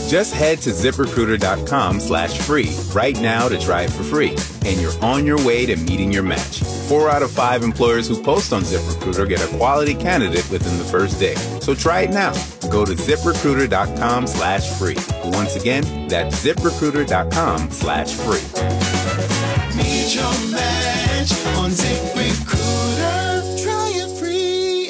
Just head to ZipRecruiter.com/free right now to try it for free. And you're on your way to meeting your match. 4 out of 5 employers who post on ZipRecruiter get a quality candidate within the first day. So try it now. Go to ZipRecruiter.com/free. Once again, that's ZipRecruiter.com/free. Meet your match on ZipRecruiter. Try it free.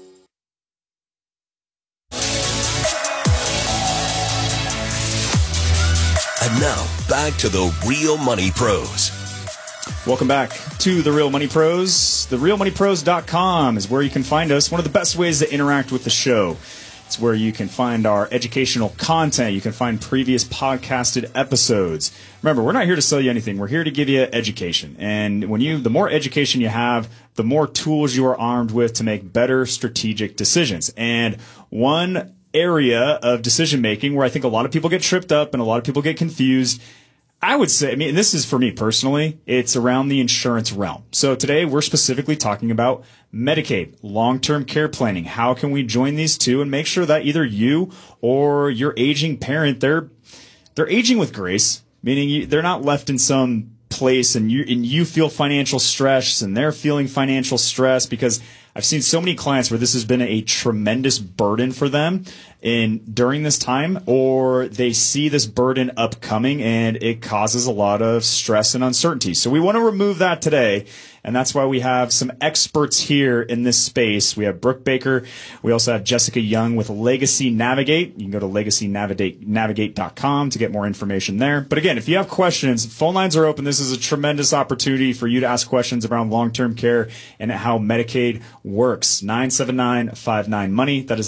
And now, back to the Real Money Pros. Welcome back to The Real Money Pros. TheRealMoneyPros.com is where you can find us. One of the best ways to interact with the show. It's where you can find our educational content. You can find previous podcasted episodes. Remember, we're not here to sell you anything. We're here to give you education. And the more education you have, the more tools you are armed with to make better strategic decisions. And one area of decision making where I think a lot of people get tripped up and a lot of people get confused, I would say, this is for me personally, it's around the insurance realm. So today we're specifically talking about Medicaid, long-term care planning. How can we join these two and make sure that either you or your aging parent, they're aging with grace, meaning they're not left in some place and you feel financial stress and they're feeling financial stress, because I've seen so many clients where this has been a tremendous burden for them during this time, or they see this burden upcoming and it causes a lot of stress and uncertainty. So we want to remove that today. And that's why we have some experts here in this space. We have Brooke Baker. We also have Jessica Young with Legacy Navigate. You can go to legacynavigate.com to get more information there. But again, if you have questions, phone lines are open. This is a tremendous opportunity for you to ask questions around long-term care and how Medicaid works. 979-59-MONEY. That is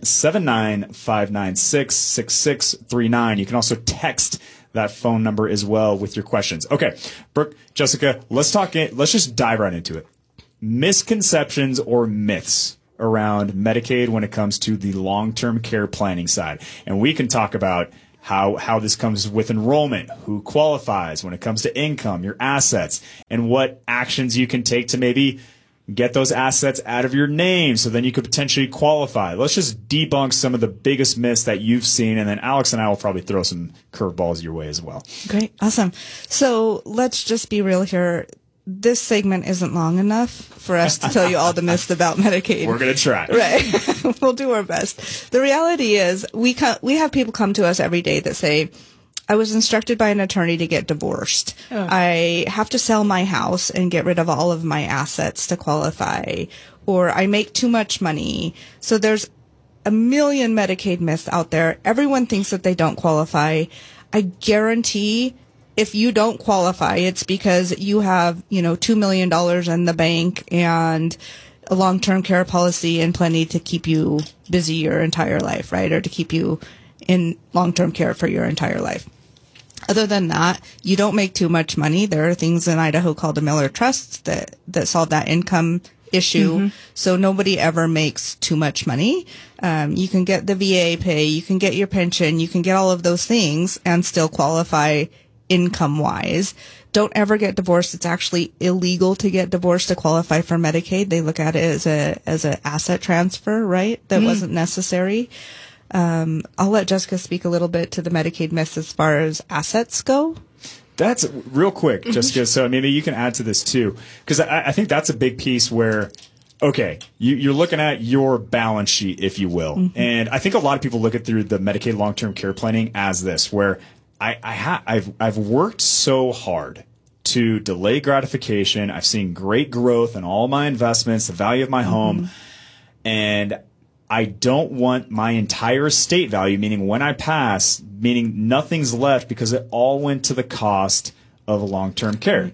979-596-6639. You can also text that phone number as well with your questions. Okay, Brooke, Jessica, let's just dive right into it. Misconceptions or myths around Medicaid when it comes to the long-term care planning side. And we can talk about how this comes with enrollment, who qualifies when it comes to income, your assets, and what actions you can take to maybe get those assets out of your name so then you could potentially qualify. Let's just debunk some of the biggest myths that you've seen, and then Alex and I will probably throw some curveballs your way as well. Great. Awesome. So let's just be real here. This segment isn't long enough for us to tell you all the myths about Medicaid. We're going to try. Right. We'll do our best. The reality is we have people come to us every day that say, I was instructed by an attorney to get divorced. Oh. I have to sell my house and get rid of all of my assets to qualify, or I make too much money. So there's a million Medicaid myths out there. Everyone thinks that they don't qualify. I guarantee if you don't qualify, it's because you have, $2 million in the bank and a long-term care policy and plenty to keep you busy your entire life, right? Or to keep you in long-term care for your entire life. Other than that, you don't make too much money. There are things in Idaho called the Miller Trusts that solve that income issue. Mm-hmm. So nobody ever makes too much money. You can get the VA pay, you can get your pension, you can get all of those things and still qualify income-wise. Don't ever get divorced. It's actually illegal to get divorced to qualify for Medicaid. They look at it as a asset transfer, right? That wasn't necessary. I'll let Jessica speak a little bit to the Medicaid myths as far as assets go. That's real quick, Jessica. So maybe you can add to this too, because I think that's a big piece where, okay, you're looking at your balance sheet, if you will. Mm-hmm. And I think a lot of people look at through the Medicaid long-term care planning as this, where I've worked so hard to delay gratification. I've seen great growth in all my investments, the value of my home, and I don't want my entire estate value, meaning when I pass, meaning nothing's left because it all went to the cost of a long-term care.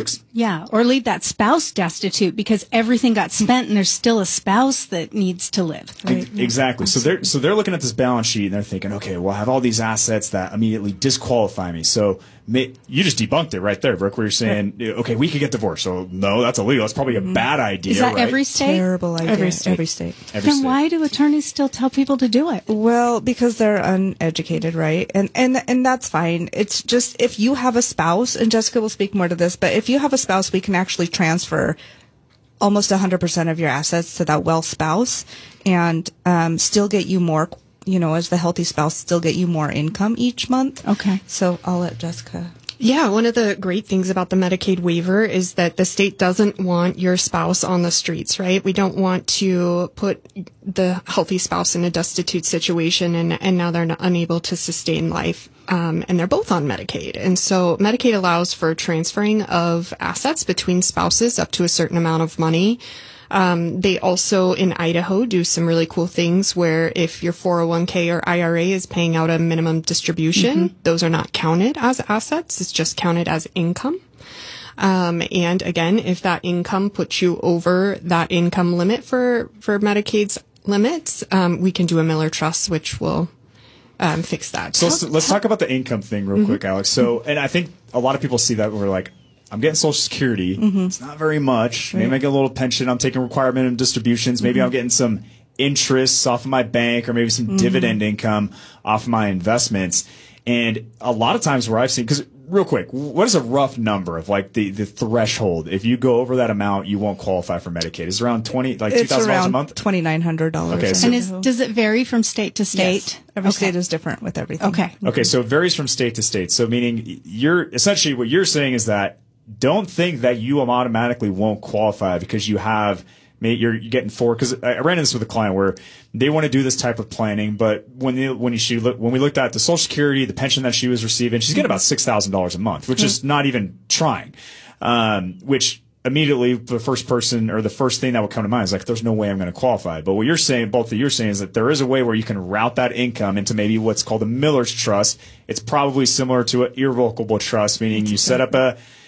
Or leave that spouse destitute because everything got spent and there's still a spouse that needs to live. Right? Exactly. So they're looking at this balance sheet and they're thinking, okay, well, I have all these assets that immediately disqualify me. So you just debunked it right there, Brooke, where you're saying, okay, we could get divorced. So no, that's illegal. That's probably a bad idea. Is that right? Every state? Terrible idea. Every state. Then why do attorneys still tell people to do it? Well, because they're uneducated, right? And that's fine. It's just if you have a spouse, and Jessica will speak more to this, but if you have a spouse, we can actually transfer almost 100% of your assets to that well spouse and still get you more as the healthy spouse, still get you more income each month. Okay. So I'll let Jessica. Yeah, one of the great things about the Medicaid waiver is that the state doesn't want your spouse on the streets, right? We don't want to put the healthy spouse in a destitute situation and now they're unable to sustain life. And they're both on Medicaid. And so Medicaid allows for transferring of assets between spouses up to a certain amount of money. They also in Idaho do some really cool things where if your 401k or IRA is paying out a minimum distribution, those are not counted as assets. It's just counted as income. And again, if that income puts you over that income limit for Medicaid's limits, we can do a Miller Trust, which will fix that. So let's talk about the income thing real quick, Alex. So, and I think a lot of people see that we're like, I'm getting Social Security. It's not very much. Maybe I get a little pension. I'm taking required minimum distributions. Maybe I'm getting some interests off of my bank or maybe some dividend income off of my investments. And a lot of times where I've seen, because real quick, what is a rough number of like the threshold? If you go over that amount, you won't qualify for Medicaid. Is it around $2,000 a month? $2,900. Okay, And does it vary from state to state? Yes. Every state is different with everything. Okay. So it varies from state to state. So meaning essentially what you're saying is that don't think that you automatically won't qualify because you're getting because I ran into this with a client where they want to do this type of planning, but when we looked at the Social Security, the pension that she was receiving, she's getting about $6,000 a month, which is not even trying. Which immediately the first thing that would come to mind is like, there's no way I'm going to qualify. But what you're saying, both of you are saying, is that there is a way where you can route that income into maybe what's called a Miller's Trust. It's probably similar to an irrevocable trust, meaning you set up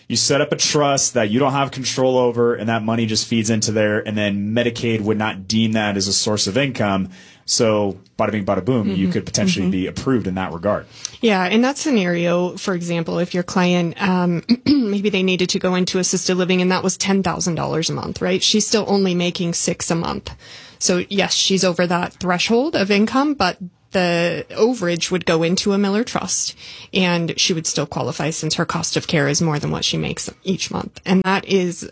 a trust that you don't have control over, and that money just feeds into there, and then Medicaid would not deem that as a source of income. So, bada bing, bada boom, you could potentially be approved in that regard. Yeah, in that scenario, for example, if your client, maybe they needed to go into assisted living and that was $10,000 a month, right? She's still only making $6,000 a month. So, yes, she's over that threshold of income, but the overage would go into a Miller Trust and she would still qualify since her cost of care is more than what she makes each month. And that is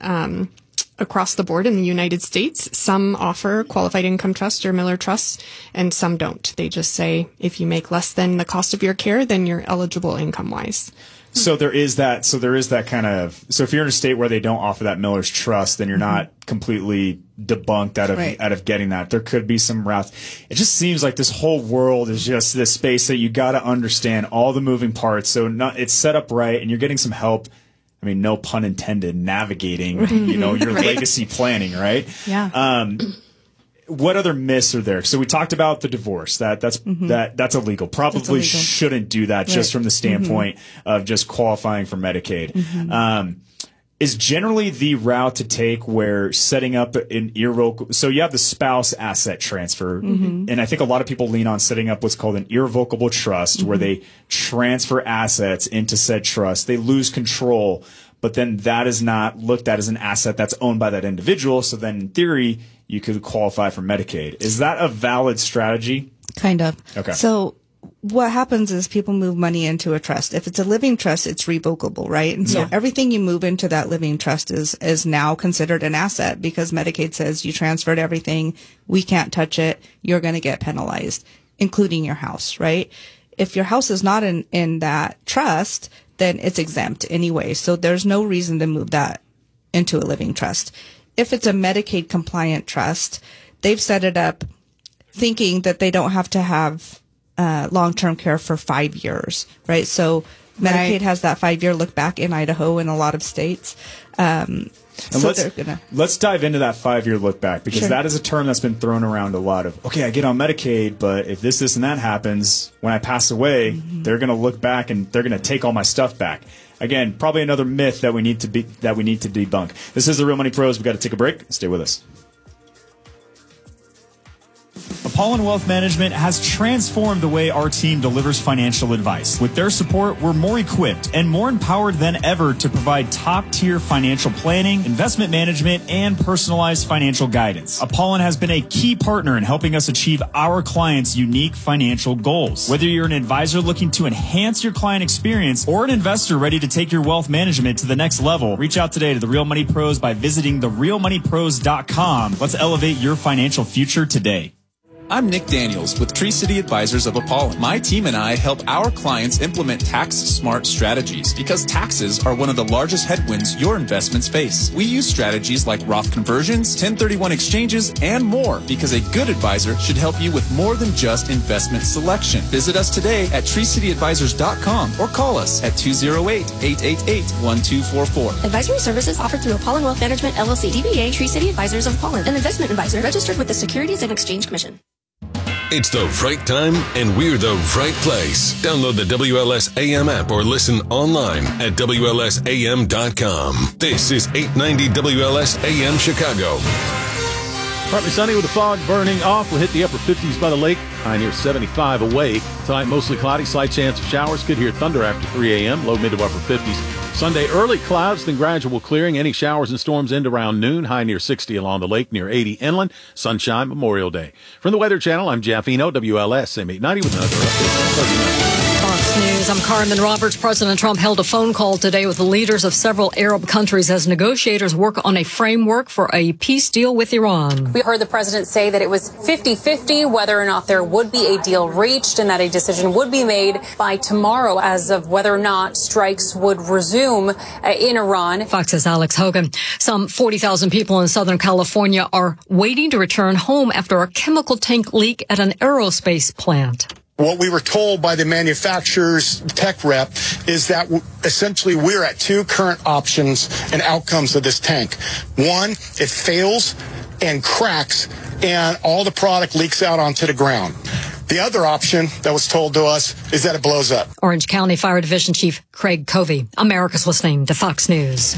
across the board in the United States. Some offer qualified income trust or Miller Trust and some don't. They just say if you make less than the cost of your care, then you're eligible income-wise. So there is that kind of, so if you're in a state where they don't offer that Miller's Trust, then you're not completely debunked out of getting that. There could be some routes. It just seems like this whole world is just this space that you got to understand all the moving parts. So it's set up right and you're getting some help. I mean, no pun intended, navigating, your legacy planning, right? Yeah. What other myths are there? So we talked about the divorce. That's illegal. Probably illegal. Shouldn't do that just from the standpoint of just qualifying for Medicaid. Is generally the route to take where setting up an irrevocable. So you have the spouse asset transfer, and I think a lot of people lean on setting up what's called an irrevocable trust, where they transfer assets into said trust. They lose control, but then that is not looked at as an asset that's owned by that individual. So then in theory, you could qualify for Medicaid. Is that a valid strategy? Kind of. Okay. So what happens is people move money into a trust. If it's a living trust, it's revocable, right? And so everything you move into that living trust is now considered an asset because Medicaid says you transferred everything. We can't touch it. You're going to get penalized, including your house, right? If your house is not in that trust, then it's exempt anyway. So there's no reason to move that into a living trust. If it's a Medicaid compliant trust, they've set it up thinking that they don't have to have long-term care for 5 years, right? So Medicaid has that 5-year look back in Idaho and a lot of states. Let's dive into that 5-year look back because that is a term that's been thrown around a lot of, okay, I get on Medicaid, but if this, and that happens, when I pass away, they're going to look back and they're going to take all my stuff back. Again, probably another myth that we need to debunk. This is the Real Money Pros. We've got to take a break. Stay with us. Apollon Wealth Management has transformed the way our team delivers financial advice. With their support, we're more equipped and more empowered than ever to provide top-tier financial planning, investment management, and personalized financial guidance. Apollon has been a key partner in helping us achieve our clients' unique financial goals. Whether you're an advisor looking to enhance your client experience or an investor ready to take your wealth management to the next level, reach out today to the Real Money Pros by visiting therealmoneypros.com. Let's elevate your financial future today. I'm Nick Daniels with Tree City Advisors of Apollon. My team and I help our clients implement tax-smart strategies because taxes are one of the largest headwinds your investments face. We use strategies like Roth conversions, 1031 exchanges, and more because a good advisor should help you with more than just investment selection. Visit us today at treecityadvisors.com or call us at 208-888-1244. Advisory services offered through Apollon Wealth Management, LLC, DBA Tree City Advisors of Apollon, an investment advisor registered with the Securities and Exchange Commission. It's the right time, and we're the right place. Download the WLS AM app or listen online at WLSAM.com. This is 890 WLS AM Chicago. Partly sunny with the fog burning off. We'll hit the upper 50s by the lake. High near 75 awake. Tonight, mostly cloudy. Slight chance of showers. Could hear thunder after 3 a.m. Low, mid to upper 50s. Sunday, early clouds, then gradual clearing. Any showers and storms end around noon. High near 60 along the lake, near 80 inland. Sunshine Memorial Day. From the Weather Channel, I'm Jeff Eno, WLS AM 890 with another update on 30 minutes. Fox News, I'm Carmen Roberts. President Trump held a phone call today with the leaders of several Arab countries as negotiators work on a framework for a peace deal with Iran. We heard the president say that it was 50-50 whether or not there would be a deal reached and that a decision would be made by tomorrow as of whether or not strikes would resume in Iran. Fox's Alex Hogan. Some 40,000 people in Southern California are waiting to return home after a chemical tank leak at an aerospace plant. What we were told by the manufacturer's tech rep is that essentially we're at two current options and outcomes of this tank. One, it fails and cracks and all the product leaks out onto the ground. The other option that was told to us is that it blows up. Orange County Fire Division Chief Craig Covey. America's listening to Fox News.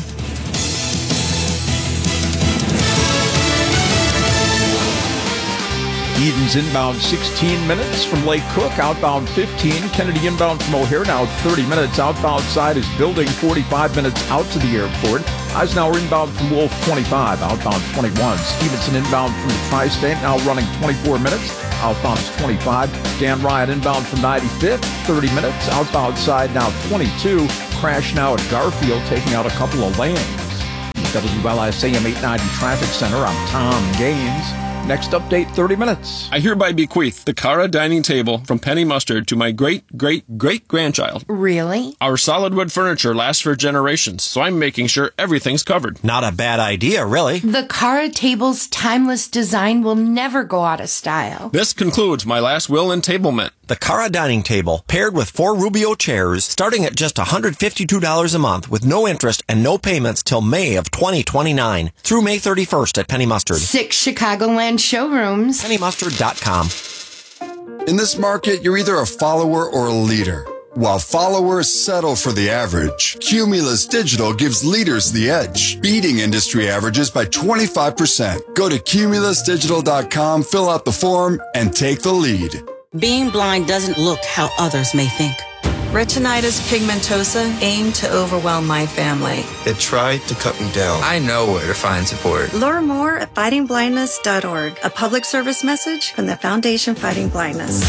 Eden's inbound 16 minutes from Lake Cook, outbound 15. Kennedy inbound from O'Hare, now 30 minutes. Outbound side is building 45 minutes out to the airport. Eisenhower inbound from Wolf 25, outbound 21. Stevenson inbound from the Tri-State, now running 24 minutes. Outbound is 25. Dan Ryan inbound from 95th, 30 minutes. Outbound side now 22. Crash now at Garfield, taking out a couple of lanes. WLS AM 890 Traffic Center, I'm Tom Gaines. Next update, 30 minutes. I hereby bequeath the Cara dining table from Penny Mustard to my great-great-great-grandchild. Really? Our solid wood furniture lasts for generations, so I'm making sure everything's covered. Not a bad idea, really. The Cara table's timeless design will never go out of style. This concludes my last will and tablement. The Cara dining table, paired with 4 Rubio chairs, starting at just $152 a month with no interest and no payments till May of 2029 through May 31st at Penny Mustard. 6 Chicagoland showrooms. PennyMustard.com. In this market, you're either a follower or a leader. While followers settle for the average, Cumulus Digital gives leaders the edge, beating industry averages by 25%. Go to CumulusDigital.com, fill out the form, and take the lead. Being blind doesn't look how others may think. Retinitis pigmentosa aimed to overwhelm my family. It tried to cut me down. I know where to find support. Learn more at fightingblindness.org, a public service message from the Foundation Fighting Blindness.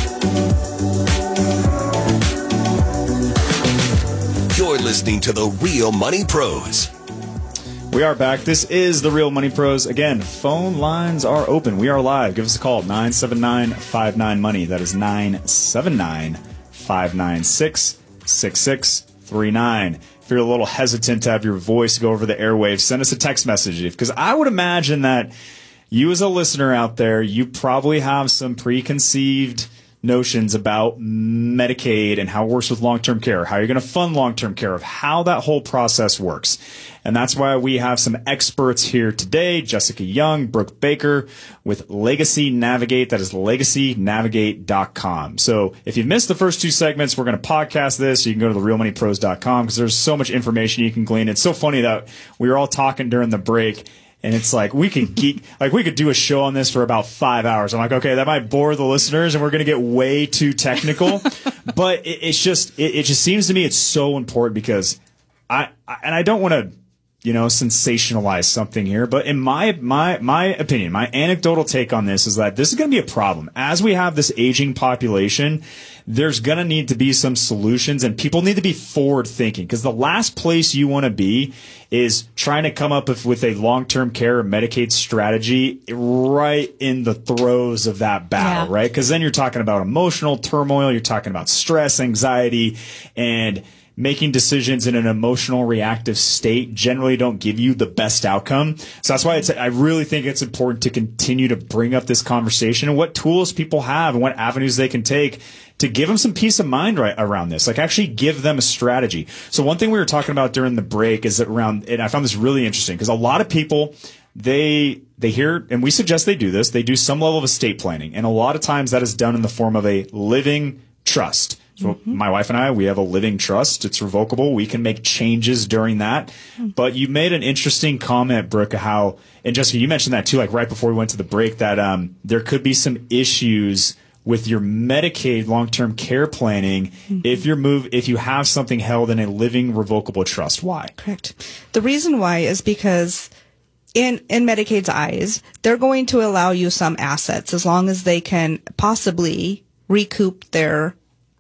You're listening to The Real Money Pros. We are back. This is The Real Money Pros. Again, phone lines are open. We are live. Give us a call, 979-59-MONEY. That is 979-596-6639. If you're a little hesitant to have your voice go over the airwaves, send us a text message. Because I would imagine that you as a listener out there, you probably have some preconceived notions about Medicaid and how it works with long-term care, how you're going to fund long-term care, of how that whole process works. And that's why we have some experts here today, Jessica Young, Brooke Baker with Legacy Navigate. That is legacynavigate.com. So if you missed the first 2 segments, we're going to podcast this. You can go to therealmoneypros.com because there's so much information you can glean. It's so funny that we were all talking during the break, and it's like we could do a show on this for about 5 hours. I'm like, okay, that might bore the listeners, and we're going to get way too technical. But it just seems to me it's so important because I don't want to sensationalize something here, but in my opinion, my anecdotal take on this is that this is going to be a problem. As we have this aging population, there's going to need to be some solutions, and people need to be forward thinking, because the last place you want to be is trying to come up with a long-term care or Medicaid strategy right in the throes of that battle, right? Because then you're talking about emotional turmoil, you're talking about stress, anxiety, and making decisions in an emotional reactive state generally don't give you the best outcome. So that's why I really think it's important to continue to bring up this conversation and what tools people have and what avenues they can take to give them some peace of mind around this, like actually give them a strategy. So one thing we were talking about during the break is that and I found this really interesting, because a lot of people, they hear, and we suggest they do this, they do some level of estate planning. And a lot of times that is done in the form of a living trust. So my wife and I, we have a living trust. It's revocable. We can make changes during that. But you made an interesting comment, Brooke, how, and Jessica, you mentioned that too, like right before we went to the break, that there could be some issues with your Medicaid long-term care planning if you have something held in a living revocable trust. Why? Correct. The reason why is because in Medicaid's eyes, they're going to allow you some assets as long as they can possibly recoup their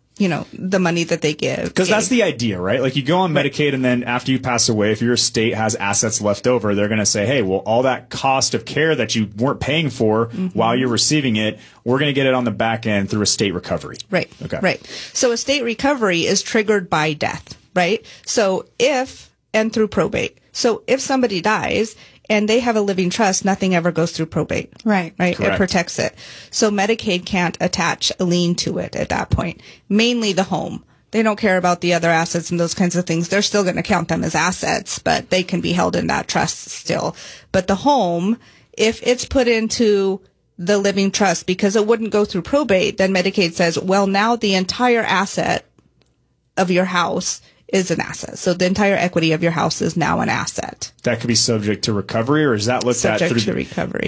the money that they give. Because that's the idea, right? Like you go on Medicaid, and then after you pass away, if your estate has assets left over, they're going to say, hey, well, all that cost of care that you weren't paying for while you're receiving it, we're going to get it on the back end through estate recovery. Right. Okay. Right. So estate recovery is triggered by death, right? So and through probate. So if somebody dies and they have a living trust, nothing ever goes through probate. Right. Right. Correct. It protects it. So Medicaid can't attach a lien to it at that point. Mainly the home. They don't care about the other assets and those kinds of things. They're still going to count them as assets, but they can be held in that trust still. But the home, if it's put into the living trust because it wouldn't go through probate, then Medicaid says, well, now the entire asset of your house is an asset. So the entire equity of your house is now an asset. That could be subject to recovery, or is that looked at through subject to recovery?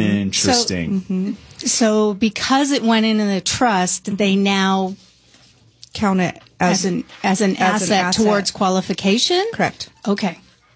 Interesting. So because it went into the trust, they now count it as an asset towards qualification? Correct. Okay.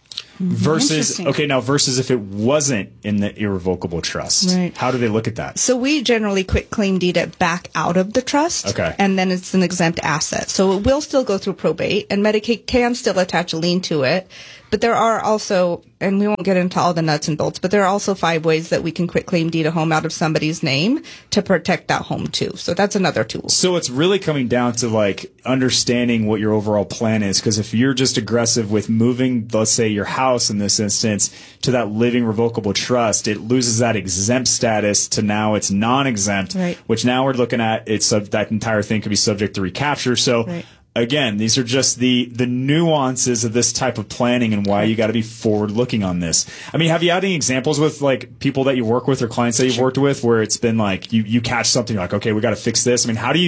Versus if it wasn't in the irrevocable trust. Right. How do they look at that? So we generally quit claim deed it back out of the trust. Okay. And then it's an exempt asset. So it will still go through probate, and Medicaid can still attach a lien to it. But there are also, and we won't get into all the nuts and bolts, but there are also 5 ways that we can quit claim deed a home out of somebody's name to protect that home too. So that's another tool. So it's really coming down to like understanding what your overall plan is. Because if you're just aggressive with moving, let's say your house in this instance, to that living revocable trust, it loses that exempt status to now it's non-exempt, right. Which now we're looking at that entire thing could be subject to recapture. So right. Again, these are just the nuances of this type of planning and why you got to be forward looking on this. I mean, have you had any examples with like people that you work with or clients that you've worked with where it's been like you catch something like, okay, we got to fix this? I mean, how do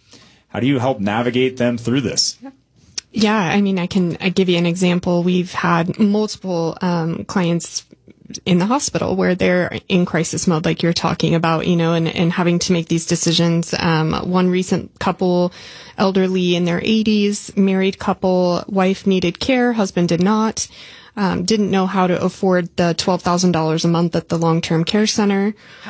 you help navigate them through this? Yeah, I mean, I give you an example. We've had multiple clients in the hospital where they're in crisis mode, like you're talking about, and having to make these decisions. One recent couple, elderly in their 80s, married couple, wife needed care, husband did not, didn't know how to afford the $12,000 a month at the long-term care center,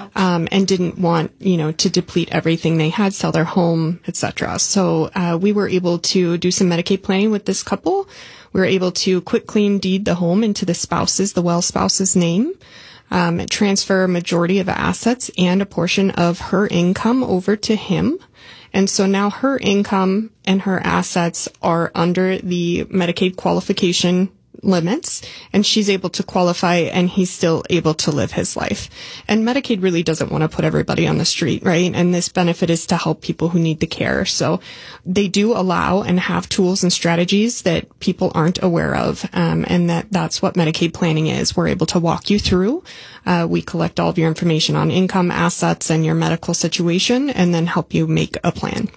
and didn't want, to deplete everything they had, sell their home, etc. So, we were able to do some Medicaid planning with this couple. We were able to quit claim deed the home into the well spouse's name, transfer a majority of assets and a portion of her income over to him. And so now her income and her assets are under the Medicaid qualification limits, and she's able to qualify, and he's still able to live his life. And Medicaid really doesn't want to put everybody on the street, right? And this benefit is to help people who need the care. So they do allow and have tools and strategies that people aren't aware of, and that's what Medicaid planning is. We're able to walk you through. We collect all of your information on income, assets, and your medical situation, and then help you make a plan.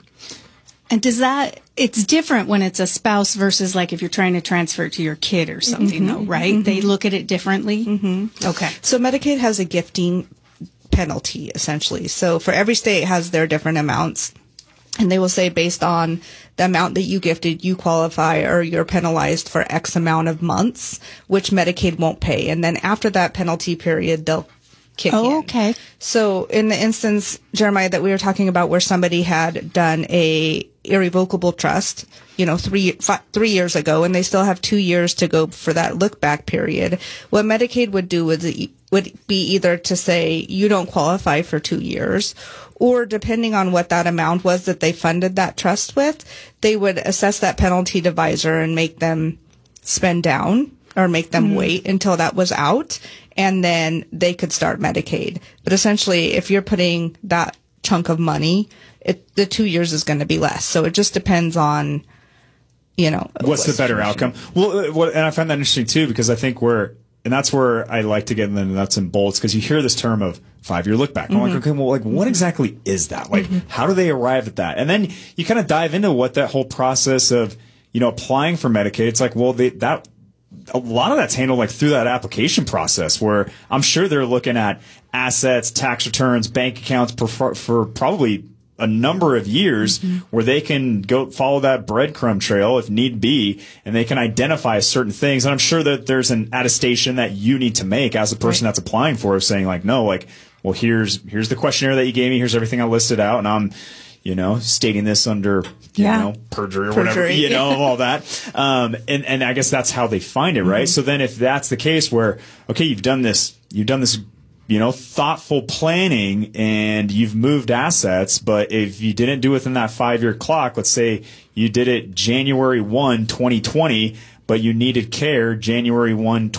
And it's different when it's a spouse versus like if you're trying to transfer it to your kid or something though, right? Mm-hmm. They look at it differently? Mm-hmm. Okay. So Medicaid has a gifting penalty, essentially. So for every state has their different amounts. And they will say, based on the amount that you gifted, you qualify, or you're penalized for X amount of months, which Medicaid won't pay. And then after that penalty period, they'll kick in. Okay. So in the instance, Jeremiah, that we were talking about, where somebody had done a irrevocable trust, 3 years ago, and they still have 2 years to go for that look back period, what Medicaid would do would be either to say you don't qualify for 2 years, or depending on what that amount was that they funded that trust with, they would assess that penalty divisor and make them spend down or make them wait until that was out, and then they could start Medicaid. But essentially, if you're putting that chunk of money, the 2 years is going to be less. So it just depends on, what's the better outcome. Well, and I find that interesting too, because I think and that's where I like to get in the nuts and bolts, because you hear this term of 5-year look back. I'm like, okay, well, like, what exactly is that? Like, how do they arrive at that? And then you kind of dive into what that whole process of, applying for Medicaid. It's like, well, a lot of that's handled like through that application process, where I'm sure they're looking at assets, tax returns, bank accounts for probably a number of years, where they can go follow that breadcrumb trail if need be, and they can identify certain things. And I'm sure that there's an attestation that you need to make as a person that's applying for it, saying like, no, like, well, here's the questionnaire that you gave me. Here's everything I listed out. And I'm, stating this under, perjury or whatever, all that. And I guess that's how they find it, right? So then if that's the case where, okay, you've done this, thoughtful planning and you've moved assets, but if you didn't do it within that 5-year clock, let's say you did it January 1, 2020, but you needed care January 1,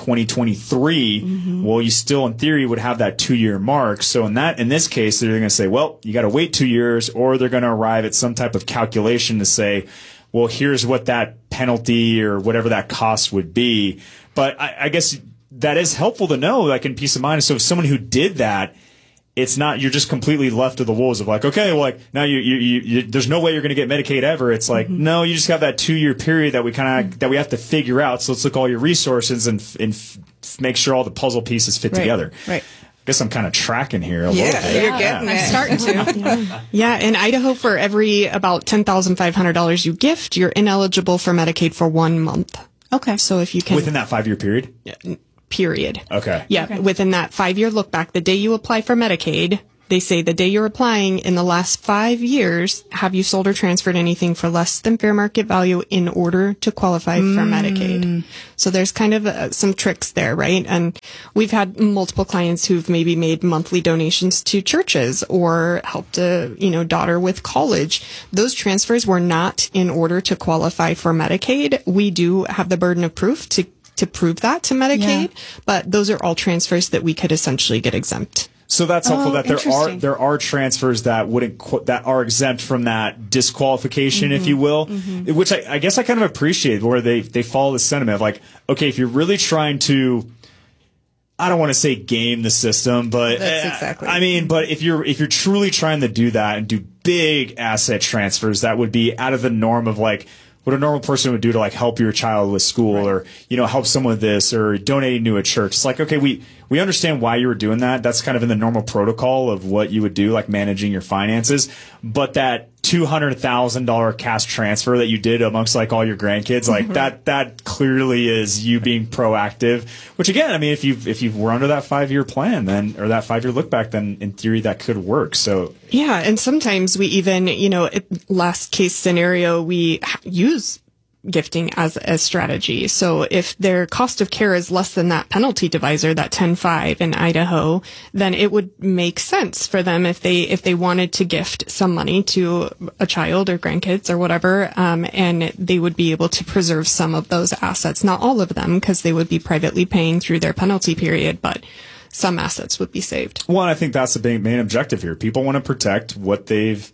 2023, well, you still in theory would have that 2-year mark. So in this case, they're going to say, well, you got to wait 2 years, or they're going to arrive at some type of calculation to say, well, here's what that penalty or whatever that cost would be. But I guess that is helpful to know, like, in peace of mind. So if someone who did that, it's not, you're just completely left to the wolves of like, okay, well, like, now you there's no way you're going to get Medicaid ever. It's like, no, you just have that 2-year period that we that we have to figure out. So let's look at all your resources and make sure all the puzzle pieces fit together. Right. I guess I'm kind of tracking here a little bit. You're getting it. Starting to. Yeah, in Idaho, for every about $10,500 you gift, you're ineligible for Medicaid for 1 month. Okay. So if you can. Within that 5-year period? Period. Okay. Yeah, Okay. Within that 5-year look back, the day you apply for Medicaid, they say the day you're applying in the last 5 years, have you sold or transferred anything for less than fair market value in order to qualify for Medicaid? So there's kind of some tricks there, right? And we've had multiple clients who've maybe made monthly donations to churches or helped a, daughter with college. Those transfers were not in order to qualify for Medicaid. We do have the burden of proof to prove that to Medicaid, but those are all transfers that we could essentially get exempt. So that's helpful that there are transfers that that are exempt from that disqualification, if you will, which I guess I kind of appreciate, where they follow the sentiment of like, okay, if you're really trying to, I don't want to say game the system, but that's exactly. I mean, but if you're truly trying to do that and do big asset transfers, that would be out of the norm of like what a normal person would do to like help your child with school, or help someone with this, or donating to a church. It's like, okay, we understand why you were doing that. That's kind of in the normal protocol of what you would do, like managing your finances. But that $200,000 cash transfer that you did amongst like all your grandkids, like that clearly is you being proactive. Which again, I mean, if you were under that 5-year plan, then, or that 5-year look back, then in theory that could work. So yeah, and sometimes we even, last case scenario, we use gifting as a strategy. So if their cost of care is less than that penalty divisor, that 10.5 in Idaho, then it would make sense for them if they wanted to gift some money to a child or grandkids or whatever, and they would be able to preserve some of those assets. Not all of them, because they would be privately paying through their penalty period, but some assets would be saved. Well, I think that's the main objective here. People want to protect what they've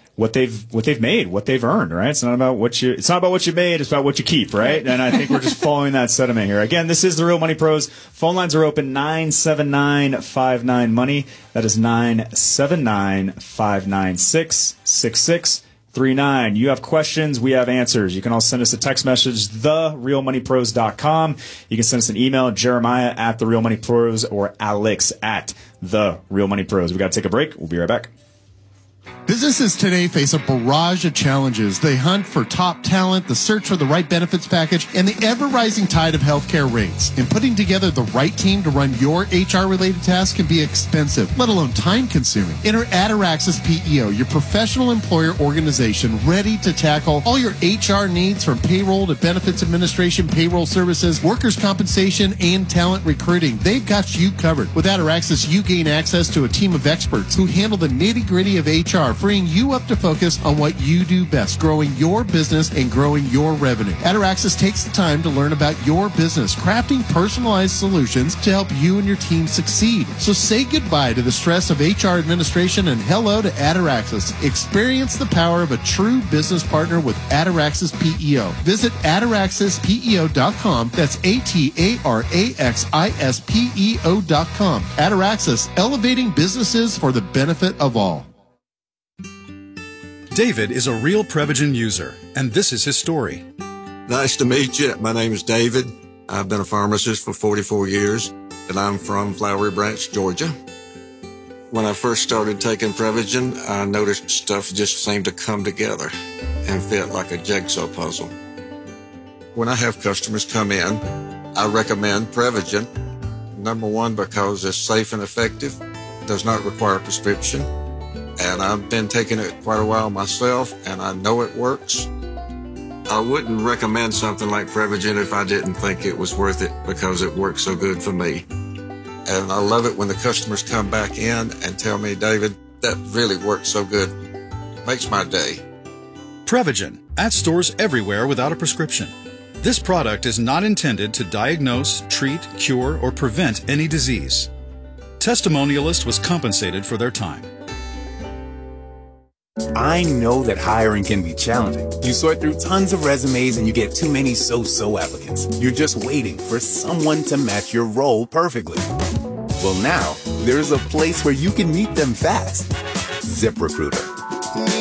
made, what they've earned, right? It's not about what you made, it's about what you keep, right? And I think we're just following that sentiment here. Again, this is the Real Money Pros. Phone lines are open 979-59-MONEY. That is 979-596-6639. You have questions, we have answers. You can also send us a text message, therealmoneypros.com. You can send us an email, Jeremiah at therealmoneypros, or Alex at therealmoneypros. We got to take a break. We'll be right back. Businesses today face a barrage of challenges. They hunt for top talent, the search for the right benefits package, and the ever-rising tide of healthcare rates. And putting together the right team to run your HR-related tasks can be expensive, let alone time-consuming. Enter Ataraxis PEO, your professional employer organization ready to tackle all your HR needs from payroll to benefits administration, payroll services, workers' compensation, and talent recruiting. They've got you covered. With Ataraxis, you gain access to a team of experts who handle the nitty-gritty of HR, freeing you up to focus on what you do best, growing your business and growing your revenue. Ataraxis takes the time to learn about your business, crafting personalized solutions to help you and your team succeed. So say goodbye to the stress of HR administration and hello to Ataraxis. Experience the power of a true business partner with Ataraxis PEO. Visit ataraxispeo.com. That's ATARAXISPEO.com. Ataraxis, elevating businesses for the benefit of all. David is a real Prevagen user, and this is his story. Nice to meet you. My name is David. I've been a pharmacist for 44 years, and I'm from Flowery Branch, Georgia. When I first started taking Prevagen, I noticed stuff just seemed to come together and fit like a jigsaw puzzle. When I have customers come in, I recommend Prevagen. Number one, because it's safe and effective, does not require a prescription. And I've been taking it quite a while myself, and I know it works. I wouldn't recommend something like Prevagen if I didn't think it was worth it because it works so good for me. And I love it when the customers come back in and tell me, David, that really worked so good. Makes my day. Prevagen, at stores everywhere without a prescription. This product is not intended to diagnose, treat, cure, or prevent any disease. Testimonialist was compensated for their time. I know that hiring can be challenging. You sort through tons of resumes and you get too many so-so applicants. You're just waiting for someone to match your role perfectly. Well, now, there's a place where you can meet them fast. ZipRecruiter.